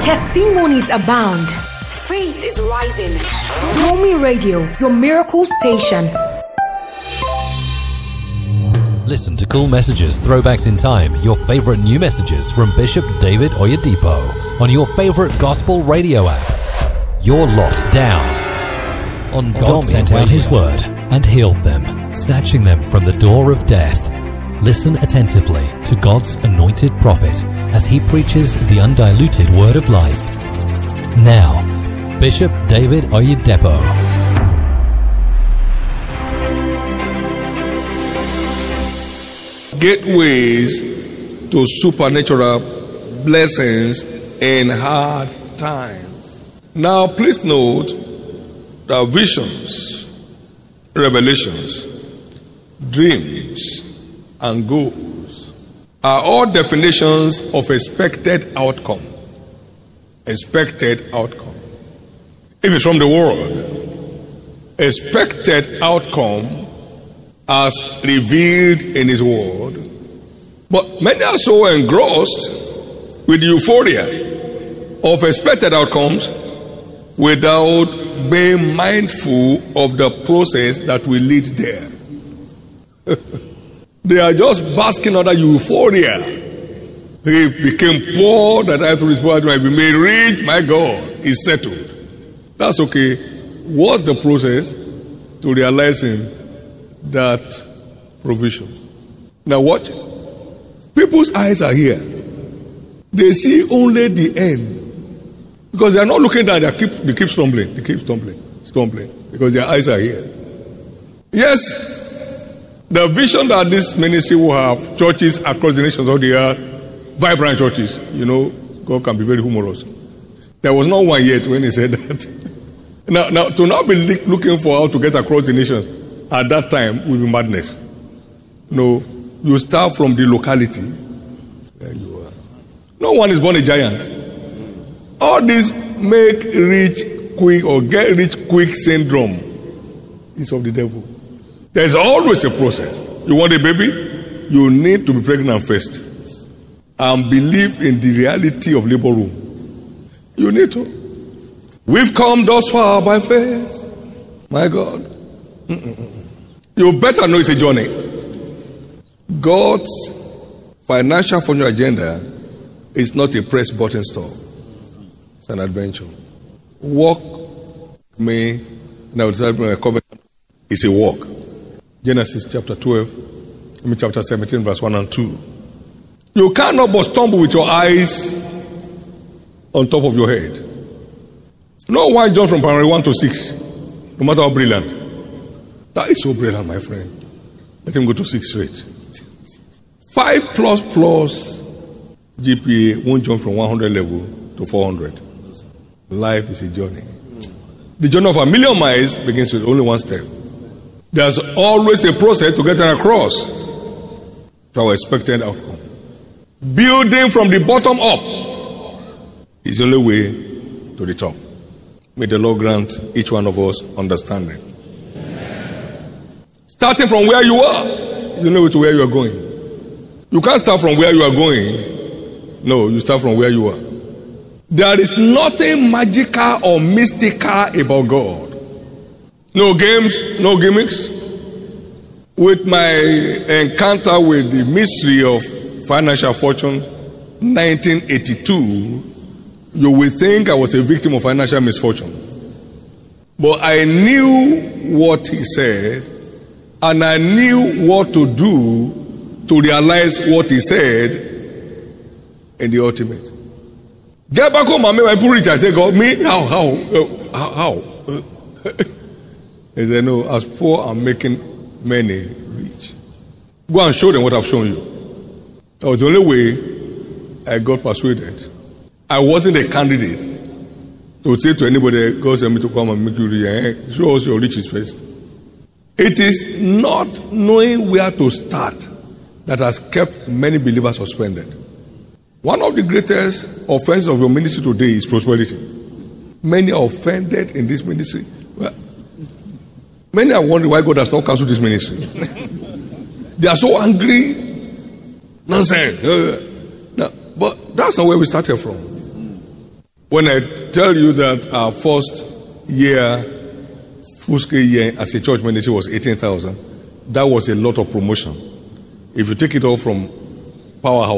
Testimonies abound. Faith is rising. Domi Radio, your miracle station. Listen to Cool Messages, Throwbacks in Time, your favorite new messages from Bishop David Oyedepo on your favorite gospel radio app. You're locked down. On God sent out His word and healed them, snatching them from the door of death. Listen attentively to God's anointed prophet as he preaches the undiluted word of life. Now, Bishop David Oyedepo. Gateways to supernatural blessings in hard times. Now, please note that visions, revelations, dreams, and goals are all definitions of expected outcome. Expected outcome. If it's from the world, expected outcome as revealed in His word. But many are so engrossed with the euphoria of expected outcomes without being mindful of the process that will lead there. They are just basking under euphoria. He became poor that I through his word might be made rich. My God, is settled. That's okay. What's the process to realizing that provision? Now watch. People's eyes are here. They see only the end. Because they are not looking down. They keep stumbling. They keep stumbling. Because their eyes are here. Yes, the vision that this ministry will have, churches across the nations of the earth, vibrant churches, God can be very humorous. There was not one yet when he said that. Now, to not be looking for how to get across the nations at that time will be madness. No, you start from the locality. There you are. No one is born a giant. All this make rich quick or get rich quick syndrome is of the devil. There's always a process. You want a baby? You need to be pregnant first and believe in the reality of labor room. You need to. We've come thus far by faith. My God. You better know it's a journey. God's financial funding agenda is not a press button store. It's an adventure. Walk me, and I will tell my covenant. It's a walk. Genesis chapter 17, verse 1 and 2. You cannot but stumble with your eyes on top of your head. No one jump from primary 1 to 6, no matter how brilliant. That is so brilliant, my friend. Let him go to 6 straight. 5++ GPA won't jump from 100 level to 400. Life is a journey. The journey of 1,000,000 miles begins with only one step. There's always a process to get across to our expected outcome. Building from the bottom up is the only way to the top. May the Lord grant each one of us understanding. Starting from where you are, you know to where you are going. You can't start from where you are going. No, you start from where you are. There is nothing magical or mystical about God. No games, no gimmicks. With my encounter with the mystery of financial fortune, 1982, you will think I was a victim of financial misfortune. But I knew what he said, and I knew what to do to realize what he said in the ultimate. Get back home and make my people rich. I say, God, me? How? He said, no, as poor I'm making many rich. Go and show them what I've shown you. That was the only way I got persuaded. I wasn't a candidate to say to anybody, God sent me to come and make you rich. Show us your riches first. It is not knowing where to start that has kept many believers suspended. One of the greatest offenses of your ministry today is prosperity. Many are offended in this ministry. Well, many are wondering why God has not cancelled this ministry. They are so angry. Nonsense. But that's not where we started from. When I tell you that our first year, full scale year as a church ministry was 18,000, that was a lot of promotion. If you take it all from Powerhouse,